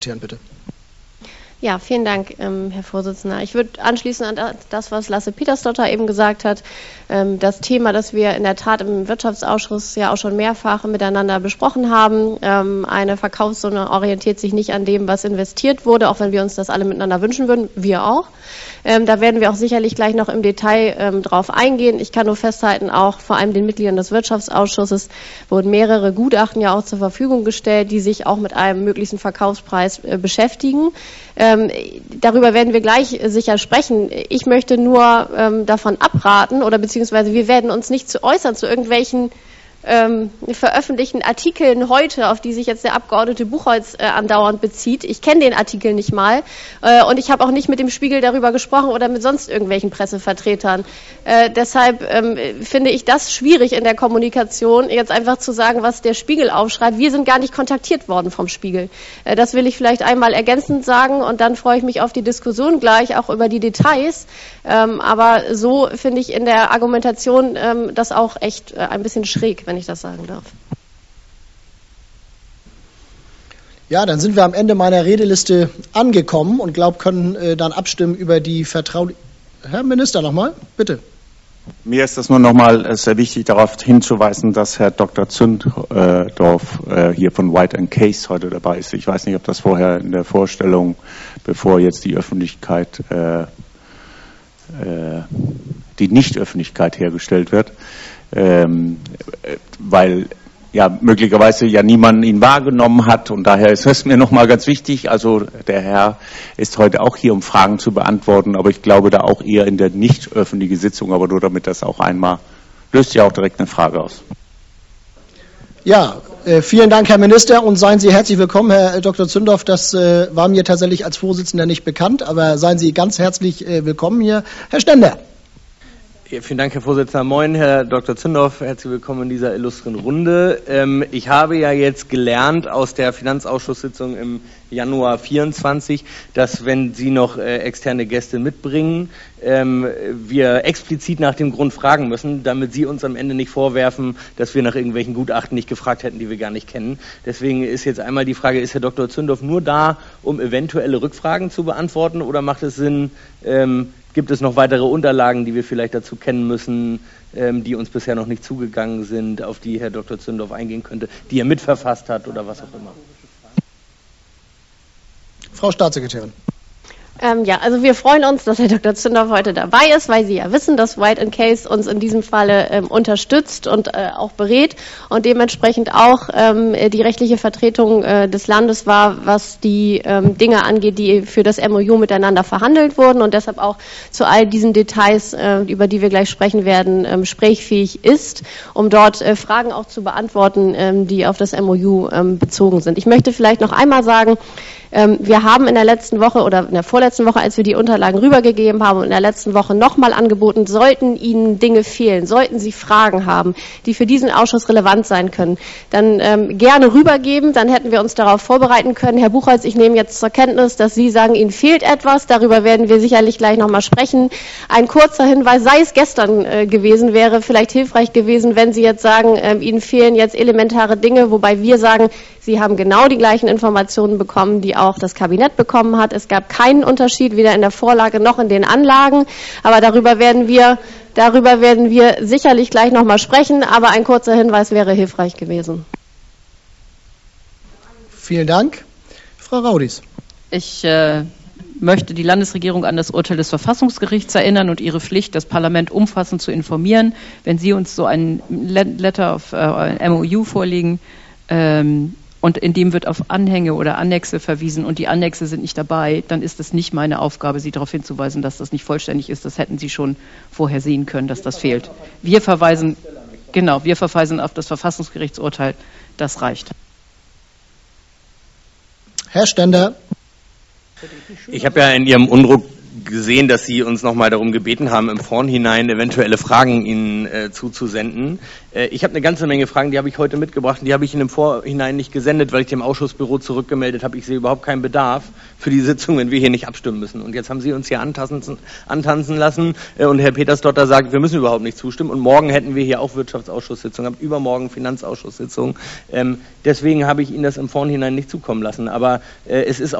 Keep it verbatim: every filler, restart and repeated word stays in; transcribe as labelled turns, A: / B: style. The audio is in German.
A: Bitte.
B: Ja, vielen Dank, ähm, Herr Vorsitzender. Ich würde anschließen an das, was Lasse Petersdotter eben gesagt hat. Ähm, das Thema, das wir in der Tat im Wirtschaftsausschuss ja auch schon mehrfach miteinander besprochen haben. Ähm, eine Verkaufssumme orientiert sich nicht an dem, was investiert wurde, auch wenn wir uns das alle miteinander wünschen würden. Wir auch. Ähm, da werden wir auch sicherlich gleich noch im Detail ähm, drauf eingehen. Ich kann nur festhalten, auch vor allem den Mitgliedern des Wirtschaftsausschusses wurden mehrere Gutachten ja auch zur Verfügung gestellt, die sich auch mit einem möglichen Verkaufspreis äh, beschäftigen. Ähm, darüber werden wir gleich äh, sicher sprechen. Ich möchte nur ähm, davon abraten, oder beziehungsweise wir werden uns nicht zu äußern zu irgendwelchen Ähm, veröffentlichten Artikeln heute, auf die sich jetzt der Abgeordnete Buchholz äh, andauernd bezieht. Ich kenne den Artikel nicht mal äh, und ich habe auch nicht mit dem Spiegel darüber gesprochen oder mit sonst irgendwelchen Pressevertretern. Äh, deshalb ähm, finde ich das schwierig in der Kommunikation, jetzt einfach zu sagen, was der Spiegel aufschreibt. Wir sind gar nicht kontaktiert worden vom Spiegel. Äh, das will ich vielleicht einmal ergänzend sagen und dann freue ich mich auf die Diskussion gleich, auch über die Details. Ähm, aber so finde ich in der Argumentation ähm, das auch echt äh, ein bisschen schräg, wenn ich das sagen darf.
A: Ja, dann sind wir am Ende meiner Redeliste angekommen und glaube, können äh, dann abstimmen über die Vertraulichkeit. Herr Minister, nochmal, bitte.
C: Mir ist es nur nochmal sehr wichtig, darauf hinzuweisen, dass Herr Doktor Zündorf äh, hier von White and Case heute dabei ist. Ich weiß nicht, ob das vorher in der Vorstellung, bevor jetzt die Öffentlichkeit, äh, äh, die Nicht-Öffentlichkeit hergestellt wird, ähm, weil ja möglicherweise ja niemand ihn wahrgenommen hat und daher ist es mir nochmal ganz wichtig, also der Herr ist heute auch hier, um Fragen zu beantworten, aber ich glaube da auch eher in der nicht öffentlichen Sitzung, aber nur damit das auch einmal, löst ja auch direkt eine Frage aus.
A: Ja, äh, vielen Dank, Herr Minister, und seien Sie herzlich willkommen, Herr Doktor Zündorf. Das äh, war mir tatsächlich als Vorsitzender nicht bekannt, aber seien Sie ganz herzlich äh, willkommen hier. Herr Stender.
D: Vielen Dank, Herr Vorsitzender. Moin, Herr Doktor Zündorf. Herzlich willkommen in dieser illustren Runde. Ähm, ich habe ja jetzt gelernt aus der Finanzausschusssitzung im Januar vierundzwanzig, dass wenn Sie noch äh, externe Gäste mitbringen, ähm, wir explizit nach dem Grund fragen müssen, damit Sie uns am Ende nicht vorwerfen, dass wir nach irgendwelchen Gutachten nicht gefragt hätten, die wir gar nicht kennen. Deswegen ist jetzt einmal die Frage, ist Herr Doktor Zündorf nur da, um eventuelle Rückfragen zu beantworten, oder macht es Sinn, ähm, gibt es noch weitere Unterlagen, die wir vielleicht dazu kennen müssen, ähm, die uns bisher noch nicht zugegangen sind, auf die Herr Doktor Zündorf eingehen könnte, die er mitverfasst hat oder was auch immer?
A: Frau Staatssekretärin.
B: Ähm, ja, also wir freuen uns, dass Herr Doktor Zündorf heute dabei ist, weil Sie ja wissen, dass White and Case uns in diesem Falle ähm, unterstützt und äh, auch berät und dementsprechend auch ähm, die rechtliche Vertretung äh, des Landes war, was die ähm, Dinge angeht, die für das M O U miteinander verhandelt wurden und deshalb auch zu all diesen Details, äh, über die wir gleich sprechen werden, ähm, sprechfähig ist, um dort äh, Fragen auch zu beantworten, ähm, die auf das M O U ähm, bezogen sind. Ich möchte vielleicht noch einmal sagen, ähm, wir haben in der letzten Woche oder in der vorletzten Woche, als wir die Unterlagen rübergegeben haben und in der letzten Woche nochmal angeboten, sollten Ihnen Dinge fehlen, sollten Sie Fragen haben, die für diesen Ausschuss relevant sein können, dann ähm, gerne rübergeben, dann hätten wir uns darauf vorbereiten können. Herr Buchholz, ich nehme jetzt zur Kenntnis, dass Sie sagen, Ihnen fehlt etwas, darüber werden wir sicherlich gleich nochmal sprechen. Ein kurzer Hinweis, sei es gestern äh, gewesen, wäre vielleicht hilfreich gewesen, wenn Sie jetzt sagen, äh, Ihnen fehlen jetzt elementare Dinge, wobei wir sagen, Sie haben genau die gleichen Informationen bekommen, die auch das Kabinett bekommen hat. Es gab keinen Unterschied, weder in der Vorlage noch in den Anlagen. Aber darüber werden wir, darüber werden wir sicherlich gleich noch mal sprechen. Aber ein kurzer Hinweis wäre hilfreich gewesen.
A: Vielen Dank. Frau Raudis.
E: Ich äh, möchte die Landesregierung an das Urteil des Verfassungsgerichts erinnern und ihre Pflicht, das Parlament umfassend zu informieren. Wenn Sie uns so ein Letter of äh, M O U vorlegen, ähm, und in dem wird auf Anhänge oder Annexe verwiesen und die Annexe sind nicht dabei, dann ist es nicht meine Aufgabe, Sie darauf hinzuweisen, dass das nicht vollständig ist. Das hätten Sie schon vorher sehen können, dass das fehlt. Wir verweisen, genau, wir verweisen auf das Verfassungsgerichtsurteil. Das reicht.
A: Herr Stender.
D: Ich habe ja in Ihrem Unruh gesehen, dass Sie uns nochmal darum gebeten haben, im Vornhinein eventuelle Fragen Ihnen äh, zuzusenden. Äh, ich habe eine ganze Menge Fragen, die habe ich heute mitgebracht und die habe ich Ihnen im Vorhinein nicht gesendet, weil ich dem Ausschussbüro zurückgemeldet habe. Ich sehe überhaupt keinen Bedarf für die Sitzung, wenn wir hier nicht abstimmen müssen. Und jetzt haben Sie uns hier antanzen, antanzen lassen äh, und Herr Petersdotter sagt, wir müssen überhaupt nicht zustimmen. Und morgen hätten wir hier auch Wirtschaftsausschusssitzung, ab übermorgen Finanzausschusssitzung. Ähm, deswegen habe ich Ihnen das im Vornhinein nicht zukommen lassen. Aber äh, es ist